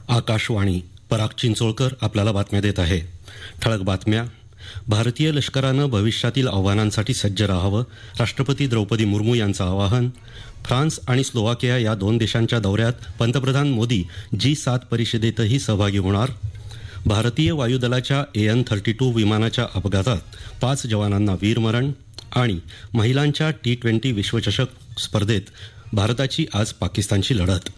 आकाशवाणी. पराग चिंचोळकर आपल्याला बातम्या देत आहे. ठळक बातम्या. भारतीय लष्करानं भविष्यातील आव्हानांसाठी सज्ज राहावं, राष्ट्रपती द्रौपदी मुर्मू यांचं आवाहन. फ्रान्स आणि स्लोवाकिया या दोन देशांच्या दौऱ्यात पंतप्रधान मोदी G7 परिषदेतही सहभागी होणार. भारतीय वायुदलाच्या AN-32 विमानाच्या अपघातात 5 जवानांना वीरमरण. आणि महिलांच्या T20 विश्वचषक स्पर्धेत भारताची आज पाकिस्तानची लढत.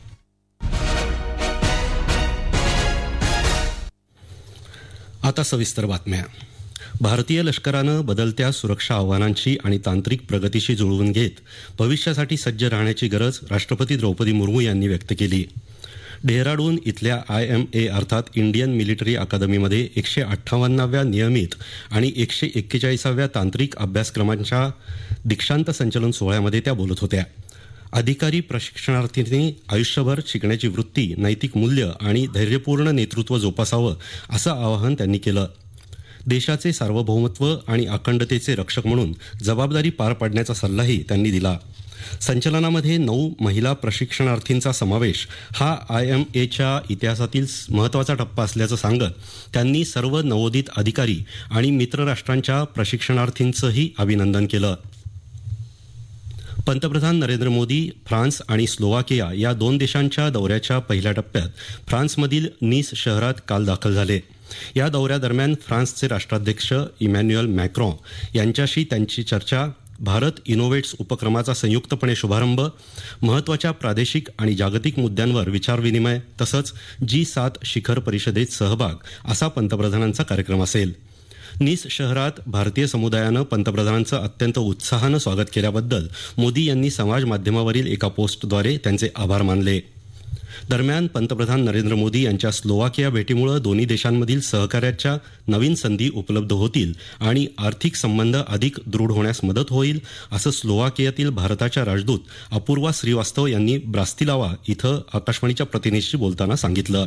आता सविस्तर बातम्या. भारतीय लष्करानं बदलत्या सुरक्षा आव्हानांची आणि तांत्रिक प्रगतीशी जुळवून घेत भविष्यासाठी सज्ज राहण्याची गरज राष्ट्रपती द्रौपदी मुर्मू यांनी व्यक्त केली. डेहराडून इथल्या IMA अर्थात इंडियन मिलिटरी अकादमीमध्ये 158व्या नियमित आणि 141व्या तांत्रिक अभ्यासक्रमांच्या दीक्षांत संचलन सोहळ्यामध्ये त्या बोलत होत्या. अधिकारी प्रशिक्षणार्थींनी आयुष्यभर शिकण्याची वृत्ती, नैतिक मूल्य आणि धैर्यपूर्ण नेतृत्व जोपासावं असं आवाहन त्यांनी केलं. देशाचे सार्वभौमत्व आणि अखंडतेचे रक्षक म्हणून जबाबदारी पार पाडण्याचा सल्लाही त्यांनी दिला. संचलनामध्ये 9 महिला प्रशिक्षणार्थींचा समावेश हा IMAच्या इतिहासातील महत्त्वाचा टप्पा असल्याचं सांगत त्यांनी सर्व नवोदित अधिकारी आणि मित्रराष्ट्रांच्या प्रशिक्षणार्थींचंही अभिनंदन केलं. पंतप्रधान नरेंद्र मोदी फ्रान्स आणि स्लोवाकिया या दोन देशांच्या दौऱ्याच्या पहिल्या टप्प्यात फ्रान्समधील नीस शहरात काल दाखल झाले. या दौऱ्यादरम्यान फ्रान्सचे राष्ट्राध्यक्ष इमॅन्युएल मॅक्रॉन यांच्याशी त्यांची चर्चा, भारत इनोव्हेट्स उपक्रमाचा संयुक्तपणे शुभारंभ, महत्त्वाच्या प्रादेशिक आणि जागतिक मुद्द्यांवर विचारविनिमय तसंच G7 शिखर परिषदेत सहभाग असा पंतप्रधानांचा कार्यक्रम असेल. नीस शहरात भारतीय समुदायानं पंतप्रधानांचं अत्यंत उत्साहानं स्वागत केल्याबद्दल मोदी यांनी समाज माध्यमावरील एका पोस्टद्वारे त्यांचे आभार मानले. दरम्यान पंतप्रधान नरेंद्र मोदी यांच्या स्लोवाकिया भेटीमुळे दोन्ही देशांमधील सहकार्याच्या नवीन संधी उपलब्ध होतील आणि आर्थिक संबंध अधिक दृढ होण्यास मदत होईल असं स्लोवाकियातील भारताच्या राजदूत अपूर्वा श्रीवास्तव यांनी ब्रास्तिलावा इथं आकाशवाणीच्या प्रतिनिधीशी बोलताना सांगितलं.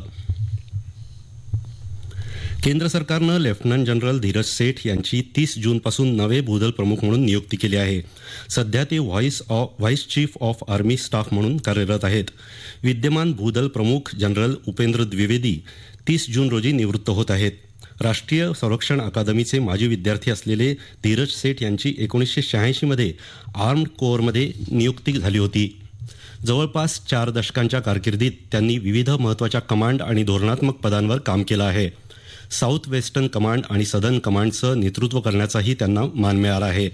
केंद्र सरकारनं लेफ्टनंट जनरल धीरज सेठ यांची 30 जूनपासून नवे भूदल प्रमुख म्हणून नियुक्ती केली आहे. सध्या ते vice chief of army staff म्हणून कार्यरत आहेत. विद्यमान भूदल प्रमुख जनरल उपेंद्र द्विवेदी 30 जून रोजी निवृत्त होत आहेत. राष्ट्रीय संरक्षण अकादमीचे माजी विद्यार्थी असलेले धीरज सेठ यांची 1986 मध्ये आर्म्ड कोअरमध्ये नियुक्ती झाली होती. जवळपास 4 दशकांच्या कारकिर्दीत त्यांनी विविध महत्त्वाच्या कमांड आणि धोरणात्मक पदांवर काम केलं आहे. साऊथ वेस्टर्न कमांड आणि सदर्न कमांडचं नेतृत्व करण्याचाही त्यांना मान मिळाला आहे.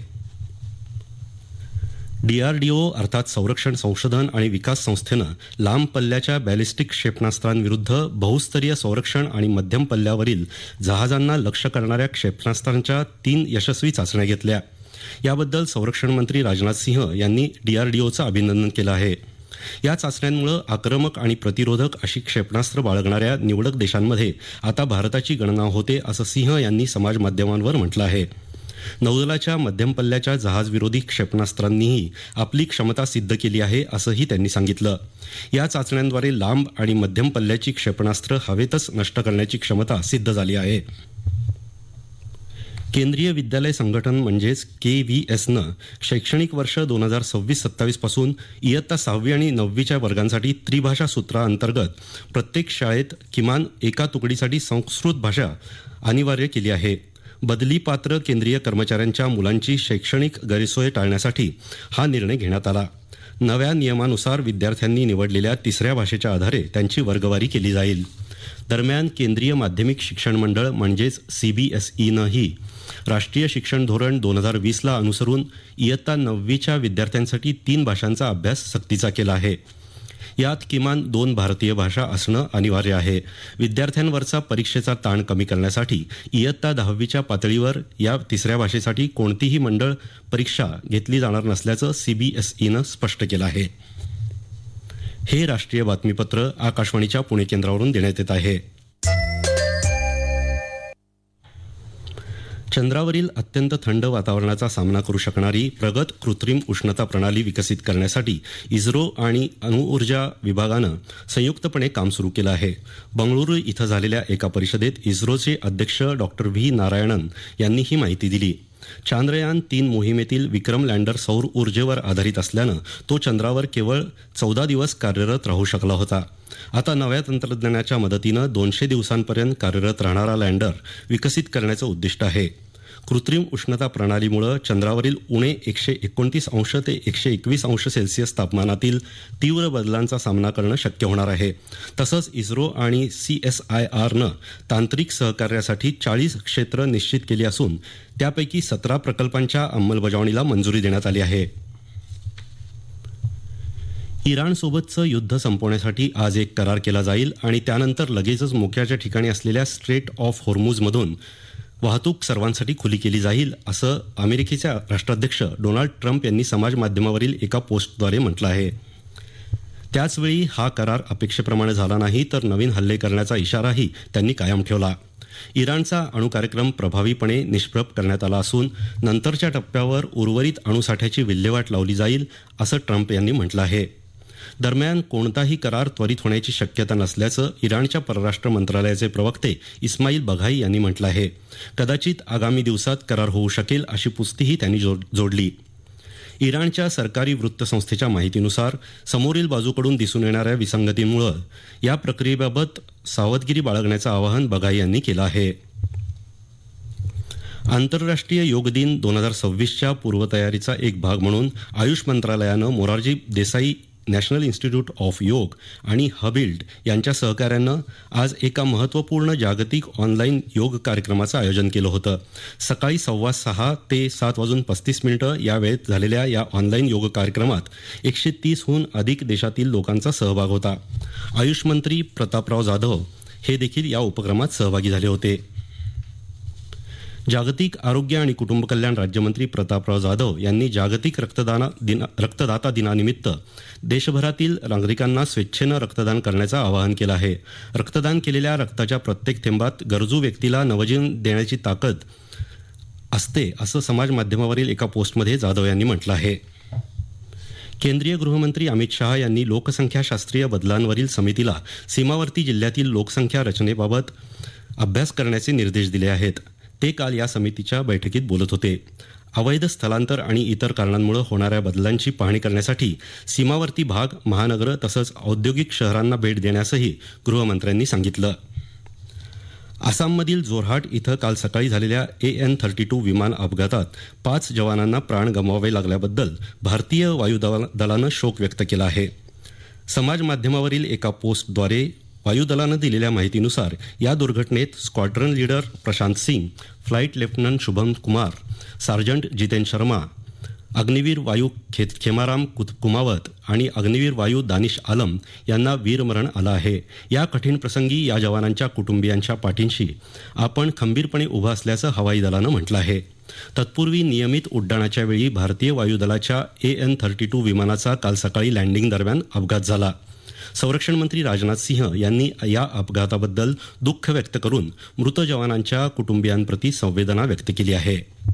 DRDO अर्थात संरक्षण संशोधन आणि विकास संस्थेनं लांब पल्ल्याच्या बॅलिस्टिक क्षेपणास्त्रांविरुद्ध बहुस्तरीय संरक्षण आणि मध्यम पल्ल्यावरील जहाजांना लक्ष्य करणाऱ्या क्षेपणास्त्रांच्या 3 यशस्वी चाचण्या घेतल्या. याबद्दल संरक्षण मंत्री राजनाथ सिंह यांनी DRDOचं अभिनंदन केलं आहे. या चाचण्यांमुळे आक्रमक आणि प्रतिरोधक अशी क्षेपणास्त्र बाळगणाऱ्या निवडक देशांमध्ये आता भारताची गणना होते असं सिंह यांनी समाज माध्यमांवर म्हटलं आहे. नौदलाच्या मध्यम पल्ल्याच्या जहाजविरोधी क्षेपणास्त्रांनीही आपली क्षमता सिद्ध केली आहे असंही त्यांनी सांगितलं. या चाचण्यांद्वारे लांब आणि मध्यम पल्ल्याची क्षेपणास्त्र हवेतच नष्ट करण्याची क्षमता सिद्ध झाली आहे. केंद्रीय विद्यालय संघटन म्हणजेच KVSनं शैक्षणिक वर्ष 2026-27 पासून इयत्ता 6वी आणि 9वीच्या वर्गांसाठी त्रिभाषा सूत्राअंतर्गत प्रत्येक शाळेत किमान एका तुकडीसाठी संस्कृत भाषा अनिवार्य केली आहे. बदली पात्र केंद्रीय कर्मचाऱ्यांच्या मुलांची शैक्षणिक गैरसोय टाळण्यासाठी हा निर्णय घेण्यात आला. नव्या नियमानुसार विद्यार्थ्यांनी निवडलेल्या 3ऱ्या भाषेच्या आधारे त्यांची वर्गवारी केली जाईल. दरम्यान केंद्रीय माध्यमिक शिक्षण मंडळ म्हणजेच CBSEनंही राष्ट्रीय शिक्षण धोरण 2020ला अनुसरून इयत्ता 9वीच्या विद्यार्थ्यांसाठी 3 भाषांचा अभ्यास सक्तीचा केला आहे. यात किमान 2 भारतीय भाषा असणं अनिवार्य आहे. विद्यार्थ्यांवरचा परीक्षेचा ताण कमी करण्यासाठी इयत्ता 10वीच्या पातळीवर या 3ऱ्या भाषेसाठी कोणतीही मंडळ परीक्षा घेतली जाणार नसल्याचं CBSEनं स्पष्ट केलं आहे. हे राष्ट्रीय बातमीपत्र आकाशवाणीच्या पुणे केंद्रावरून देण्यात येत आहे. चंद्रावरील अत्यंत थंड वातावरणाचा सामना करू शकणारी प्रगत कृत्रिम उष्णता प्रणाली विकसित करण्यासाठी इस्रो आणि अणुऊर्जा विभागानं संयुक्तपणे काम सुरू केलं आहे. बंगळुरू इथं झालेल्या एका परिषदेत इस्रोचे अध्यक्ष डॉ. व्ही. नारायणन यांनी ही माहिती दिली. चांद्रयान-3 मोहिमेतील विक्रम लँडर सौर ऊर्जेवर आधारित असल्यानं तो चंद्रावर केवळ 14 दिवस कार्यरत राहू शकला होता. आता नव्या तंत्रज्ञानाच्या मदतीनं 200 दिवसांपर्यंत कार्यरत राहणारा लँडर विकसित करण्याचं उद्दिष्ट आहे. कृत्रिम उष्णता प्रणालीमुळे चंद्रावरील उणे 129 अंश ते 121 अंश सेल्सिअस तापमानातील तीव्र बदलांचा सामना करणं शक्य होणार आहे. तसंच इस्रो आणि CSIRनं तांत्रिक सहकार्यासाठी 40 क्षेत्र निश्चित केली असून त्यापैकी 17 प्रकल्पांच्या अंमलबजावणीला मंजुरी देण्यात आली आहे. इराणसोबतचं युद्ध संपवण्यासाठी आज एक करार केला जाईल आणि त्यानंतर लगेचच मोक्याच्या ठिकाणी असलेल्या स्ट्रेट ऑफ होर्मुझमधून वाहतूक सर्वांसाठी खुली केली जाईल, असं अमेरिकेचे राष्ट्राध्यक्ष डोनाल्ड ट्रम्प यांनी समाज माध्यमावरील एका पोस्टद्वारे म्हटलं आहे. त्याचवेळी हा करार अपेक्षेप्रमाणे झाला नाही तर नवीन हल्ले करण्याचा इशाराही त्यांनी कायम ठेवला. इराणचा अणुकार्यक्रम प्रभावीपणे निष्प्रभ करण्यात आला असून नंतरच्या टप्प्यावर उर्वरित अणुसाठ्याची विल्हेवाट लावली जाईल, असं ट्रम्प यांनी म्हटलं आहे. दरम्यान कोणताही करार त्वरित होण्याची शक्यता नसल्याचं इराणच्या परराष्ट्र मंत्रालयाचे प्रवक्ते इस्माईल बघाई यांनी म्हटलं आहे. कदाचित आगामी दिवसात करार होऊ शकेल अशी पुस्तीही त्यांनी जोडली. इराणच्या सरकारी वृत्तसंस्थेच्या माहितीनुसार समोरील बाजूकडून दिसून येणाऱ्या विसंगतींमुळे या प्रक्रियेबाबत सावधगिरी बाळगण्याचं आवाहन बघाई यांनी केलं आहे. आंतरराष्ट्रीय योग दिन 2026च्या पूर्वतयारीचा एक भाग म्हणून आयुष मंत्रालयानं Morarji Desai national institute of योग आणि हबिल्ड यांच्या सहकार्यानं आज एका महत्त्वपूर्ण जागतिक ऑनलाईन योग कार्यक्रमाचं आयोजन केलं होतं. सकाळी 6:15 ते 7:35 या वेळेत झालेल्या या ऑनलाईन योग कार्यक्रमात 130हून अधिक देशातील लोकांचा सहभाग होता. आयुष मंत्री प्रतापराव जाधव हे देखील या उपक्रमात सहभागी झाले होते. जागतिक आरोग्य आणि कुटुंब कल्याण राज्यमंत्री प्रतापराव जाधव यांनी जागतिक रक्तदाता दिनानिमित्त देशभरातील नागरिकांना स्वेच्छेनं रक्तदान करण्याचं आवाहन केलं आहे. रक्तदान केलेल्या रक्ताच्या प्रत्येक थेंबात गरजू व्यक्तीला नवजीवन देण्याची ताकद असते, असं समाज माध्यमावरील एका पोस्टमध्ये जाधव यांनी म्हटलं आहे. केंद्रीय गृहमंत्री अमित शहा यांनी लोकसंख्याशास्त्रीय बदलांवरील समितीला सीमावर्ती जिल्ह्यातील लोकसंख्या रचनेबाबत अभ्यास करण्याचे निर्देश दिले आहेत. ते काल या समितीच्या बैठकीत बोलत होते. अवैध स्थलांतर आणि इतर कारणांमुळे होणाऱ्या बदलांची पाहणी करण्यासाठी सीमावर्ती भाग, महानगरं तसंच औद्योगिक शहरांना भेट देण्यासही गृहमंत्र्यांनी सांगितलं. आसाममधील जोरहाट इथं काल सकाळी झालेल्या AN-32 विमान अपघातात 5 जवानांना प्राण गमवावे लागल्याबद्दल भारतीय वायुदलानं शोक व्यक्त केला आहे. समाज माध्यमावरील एका पोस्टद्वारे वायुदलानं दिलेल्या माहितीनुसार या दुर्घटनेत squadron leader Prashant Singh, flight lieutenant Shubham Kumar, sergeant Jiten Sharma, Agniveer वायू खेमाराम कुमावत आणि अग्निवीर वायू दानिश आलम यांना वीरमरण आलं आहे. या कठीण प्रसंगी या जवानांच्या कुटुंबियांच्या पाठींशी आपण खंबीरपणे उभं असल्याचं हवाई दलानं म्हटलं आहे. तत्पूर्वी नियमित उड्डाणाच्या वेळी भारतीय वायुदलाच्या AN-32 विमानाचा काल सकाळी लँडिंग दरम्यान अपघात झाला. संरक्षण मंत्री राजनाथ सिंह यांनी या अपघाताबद्दल दुःख व्यक्त करून मृत जवानांच्या कुटुंबियांप्रती संवेदना व्यक्त केली आहे.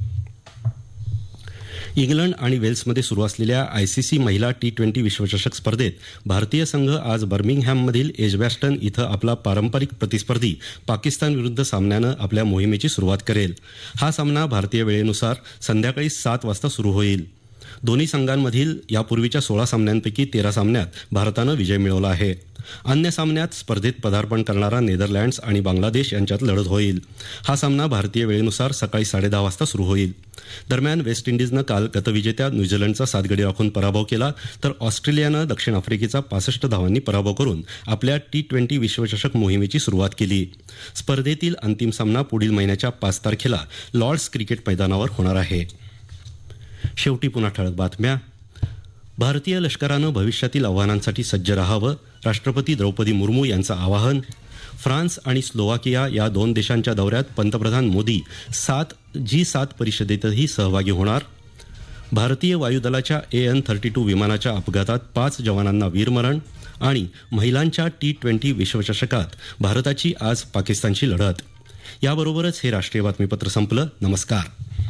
इंग्लंड आणि वेल्समध्ये सुरू असलेल्या ICC महिला T20 विश्वचषक स्पर्धेत भारतीय संघ आज बर्मिंगहॅममधील एजबॅस्टन इथं आपला पारंपरिक प्रतिस्पर्धी पाकिस्तान विरुद्ध सामन्यानं आपल्या मोहिमेची सुरुवात करेल. हा सामना भारतीय वेळेनुसार संध्याकाळी 7 वाजता सुरू होईल. दोन्ही संघांमधील यापूर्वीच्या 16 सामन्यांपैकी 13 सामन्यात भारतानं विजय मिळवला आहे. अन्य सामन्यात स्पर्धेत पदार्पण करणारा नेदरलँड्स आणि बांगलादेश यांच्यात लढत होईल. हा सामना भारतीय वेळेनुसार सकाळी 10:30 वाजता सुरू होईल. दरम्यान वेस्ट इंडिजनं काल गतविजेत्या न्यूझीलंडचा 7 गडी राखून पराभव केला, तर ऑस्ट्रेलियानं दक्षिण आफ्रिकेचा 65 धावांनी पराभव करून आपल्या T20 विश्वचषक मोहिमेची सुरुवात केली. स्पर्धेतील अंतिम सामना पुढील महिन्याच्या 5 तारखेला लॉर्ड्स क्रिकेट मैदानावर होणार आहे. शेवटी पुन्हा ठळक बातम्या. भारतीय लष्करानं भविष्यातील आव्हानांसाठी सज्ज राहावं, राष्ट्रपती द्रौपदी मुर्मू यांचं आवाहन. फ्रान्स आणि स्लोवाकिया या 2 देशांच्या दौऱ्यात पंतप्रधान मोदी G7 परिषदेतही सहभागी होणार. भारतीय वायुदलाच्या AN-32 विमानाच्या अपघातात 5 जवानांना वीरमरण. आणि महिलांच्या T20 विश्वचषकात भारताची आज पाकिस्तानची लढत. याबरोबरच हे राष्ट्रीय बातमीपत्र संपलं. नमस्कार.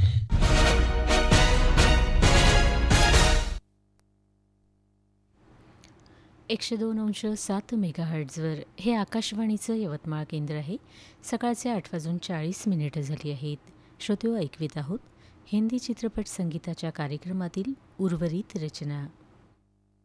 102.7 मेगाहर्ट्झवर हे आकाशवाणीचं यवतमाळ केंद्र आहे. सकाळचे 8:40 झाली आहेत. श्रोत्यो ऐकवीत आहोत हिंदी चित्रपट संगीताच्या कार्यक्रमातील उर्वरित रचना.